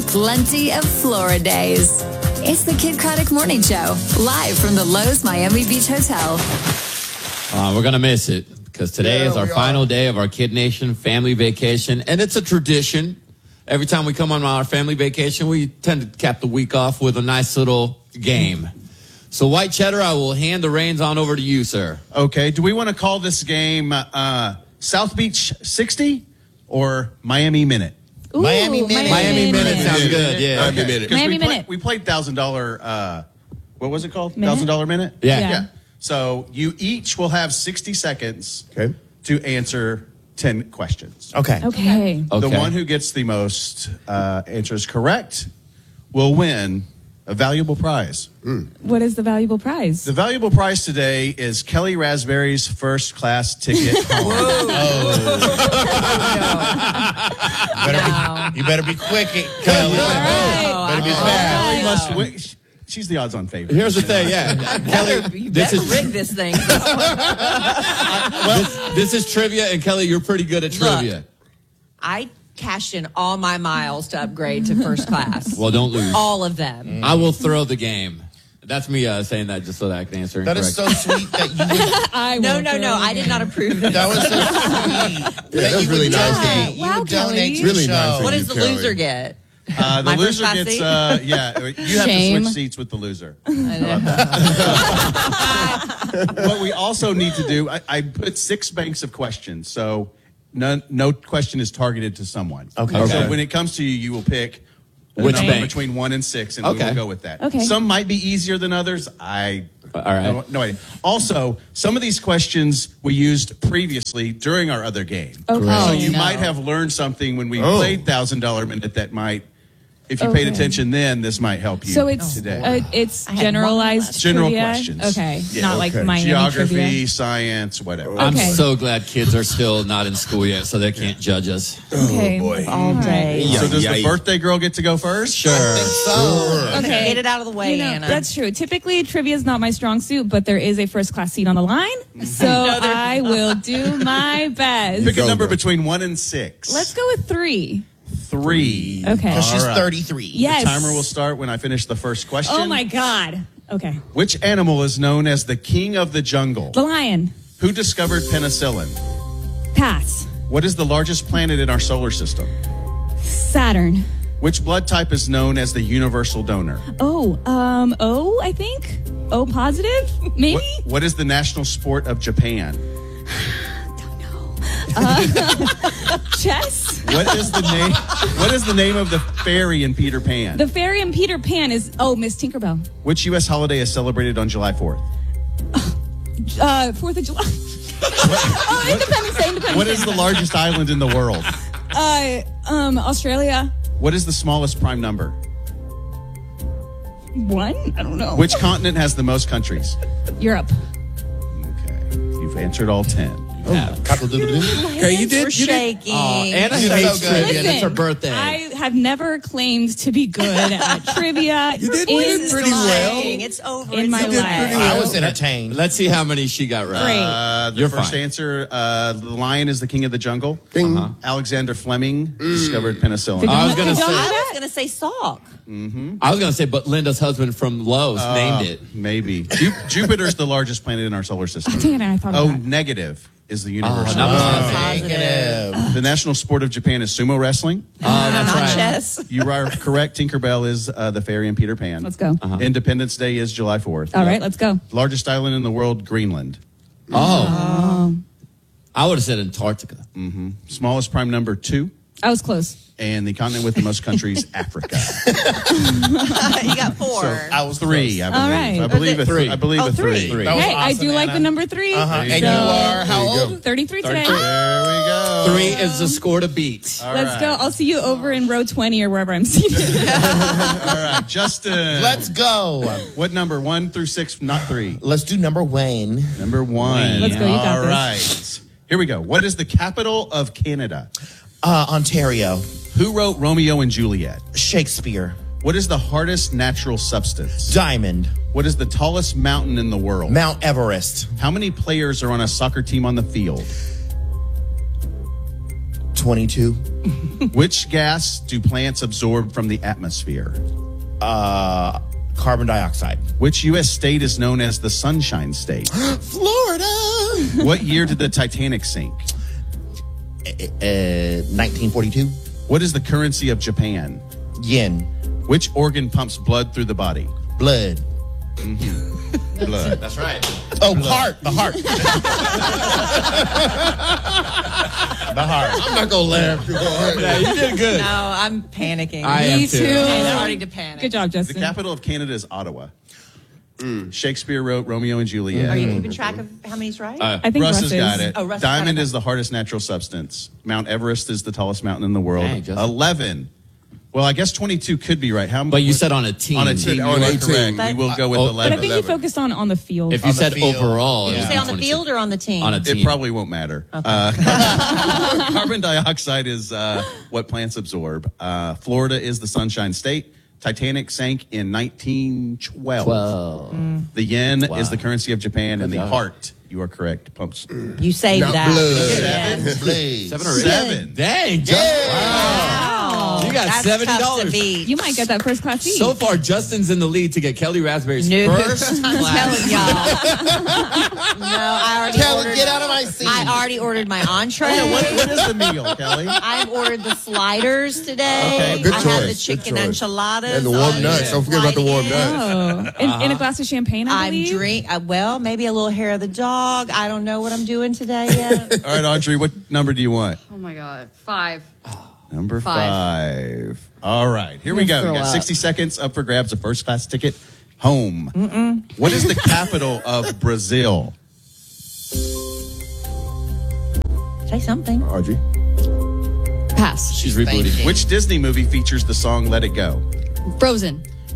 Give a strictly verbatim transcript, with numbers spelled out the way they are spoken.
plenty of Florida days. It's the Kid Craddock Morning Show, live from the Lowe's Miami Beach Hotel. Uh, we're going to miss it because today Yeah, is our we final are. day of our Kid Nation family vacation, and it's a tradition. Every time we come on our family vacation, we tend to cap the week off with a nice little game. So, White Cheddar, I will hand the reins on over to you, sir. Okay. Do we want to call this game uh, South Beach sixty or Miami Minute? Ooh, Miami Minute. Miami Minute sounds good, yeah. Miami Okay. Minute. 'Cause Miami we play- Minute. We played one thousand dollars, uh, what was it called? Minute? one thousand dollars Minute? Yeah. Yeah. Yeah. So you each will have sixty seconds Okay. to answer ten questions. Okay. Okay. Okay. The one who gets the most uh, answers correct will win a valuable prize. What is the valuable prize? The valuable prize today is Kelly Raspberry's first class ticket home. Better be, you better be quick, Kelly. right. Better be All fast. Kelly must win. She's the odds-on favorite. Here's the thing, yeah. Kelly, You this better is, rig this thing. this, this is trivia, and Kelly, you're pretty good at trivia. Look, I cashed in all my miles to upgrade to first class. Well, don't lose. All of them. I will throw the game. That's me uh, saying that just so that I can answer That is incorrect. so sweet that you would. I No, will no, throw no. the I did not approve this. That was so sweet. Yeah, that was you really would nice of donate. you. You Wow, would donate Kelly. to Really the nice show. of What you. does the Kelly. loser get? Uh, the My first loser class gets, seat? uh, yeah, you have Shame. to switch seats with the loser. What we also need to do, I, I put six banks of questions, so no, no question is targeted to someone. Okay. So Okay. when it comes to you, you will pick a Which number bank? between one and six, and we Okay. will go with that. Okay. Some might be easier than others. I All right. no, no idea. Also, some of these questions we used previously during our other game. Okay. So Oh, you no. might have learned something when we Oh. played Thousand Dollar Minute that might, if you paid Okay. attention then, this might help you So it's today. uh, it's I had one generalized left. General trivia? questions. Okay, Yeah, not like okay. Miami Geography, trivia. science, whatever. I'm Okay. so glad kids are still not in school yet, so they can't judge us. Okay, boy. All day. Yeah. So does yeah, the yeah. birthday girl get to go first? Sure. So, Okay. Get it out of the way, You know, Anna. that's true. Typically, trivia is not my strong suit, but there is a first class seat on the line, so I will do my best. Pick a Go, number girl. between one and six. Let's go with three. Three. Okay. because she's All right. thirty-three. Yes. Timer will start when I finish the first question. Oh my God. Okay. Which animal is known as the king of the jungle? The lion. Who discovered penicillin? Pass. What is the largest planet in our solar system? Saturn. Which blood type is known as the universal donor? Oh, um, O, I think. O positive, maybe. What, what is the national sport of Japan? Chess. What is the name? What is the name of the fairy in Peter Pan? The fairy in Peter Pan is oh, Miss Tinkerbell. Which U S holiday is celebrated on July fourth? Uh, Fourth of July. oh, Independence Day. Independence What Day. is the largest island in the world? Uh, um, Australia. What is the smallest prime number? One? I don't know. Which continent has the most countries? Europe. Okay, you've answered all ten. Okay, you did. We're You did. shaking. Oh, Anna You're hates so good. trivia, and it's her Listen, birthday. I have never claimed to be good at trivia. You did- in you did pretty my- well. It's over. In It's my over. life. I was entertained. Let's see how many she got right. Great. Uh, the You're first fine. answer: uh, the lion is the king of the jungle. Ding. Uh-huh. Alexander Fleming discovered penicillin. Did I you was gonna did y'all say- know I that? was going to say Salk. I was going to say, but Linda's husband from Lowe's Uh, named it. Maybe Ju- Jupiter's the largest planet in our solar system. Dang it, I thought of Oh, that. negative is the universal. no. donor. Negative. The national sport of Japan is sumo wrestling. Oh, that's Not right. chess. You are correct. Tinkerbell is uh, the fairy in Peter Pan. Let's go. Uh-huh. Independence Day is July fourth. All right, let's go. Largest island in the world, Greenland. Oh. I would have said Antarctica. Smallest prime number, two. I was close. And the continent with the most countries, Africa. You got four. I was Three, I believe. All right. I believe a Three. I believe Oh, a three. three. That was Hey, I awesome, do like Anna. the number three. Uh-huh. There you And go. you are how There you old? thirty-three today. There we go. Three is the score to beat. All Let's right. go. I'll see you over in row twenty or wherever I'm seated. All right, Justin. Let's go. What number? One through six, not three. Let's do number Wayne. Number one. Let's go, you got All this. right. Here we go. What is the capital of Canada? Uh, Ontario. Who wrote Romeo and Juliet? Shakespeare. What is the hardest natural substance? Diamond. What is the tallest mountain in the world? Mount Everest. How many players are on a soccer team on the field? twenty-two. Which gas do plants absorb from the atmosphere? Uh, carbon dioxide. Which U S state is known as the Sunshine State? Florida. What year did the Titanic sink? Uh, nineteen forty-two. What is the currency of Japan? Yen. Which organ pumps blood through the body? Blood. Blood. That's right. Oh, heart. The heart. The heart. I'm not going to laugh. Yeah, you did good. No, I'm panicking. I am Me too. too. I'm starting to panic. Good job, The Justin. capital of Canada is Ottawa. Shakespeare wrote Romeo and Juliet. Are you keeping track of how many's right? Uh, I think Russ Russ has is. got it. Oh, Russ got Diamond it. is the hardest natural substance. Mount Everest is the tallest mountain in the world. Dang, Justin. eleven. Well, I guess twenty-two could be right. How? But you said on a team. on a team. You On are a team. correct. We will go with Oh, But I eleven. think he focused on on the field. If you On the said field. overall, it Yeah. would Say be on the twenty-two. field or on the team? On a team. It probably won't matter. Uh, carbon dioxide is uh, what plants absorb. Uh, Florida is the Sunshine State. Titanic sank in nineteen twelve. Twelve. The yen Wow. is the currency of Japan, and the job. heart, you are correct, pumps. You saved Not that. blood. Yeah. Blaze. Seven or eight. Seven. Dang, Justin. Wow. You got That's seventy tough to dollars. beat. You might get that first class seat. So far, Justin's in the lead to get Kelly Raspberry's No, first I'm class. telling y'all. No, I already Kelly, ordered. get out of my seat. I already ordered my entree. Yeah, what, what is the meal, Kelly? I've ordered the sliders today. Okay, good I had the choice, good chicken choice. enchiladas. And the warm on nuts. Don't forget about the warm slide in. nuts. Oh, in, in a glass of champagne, I I'm believe. drink. Uh, well, maybe a little hair of the dog. I don't know what I'm doing today yet. All right, Audrey, what number do you want? Oh my God. Five. Number Five. five. All right, here we go. We throw got up. sixty seconds up for grabs. A first class ticket home. Mm-mm. What is the capital of Brazil? Say something. Audrey. Pass. She's rebooting. Which Disney movie features the song "Let It Go"? Frozen.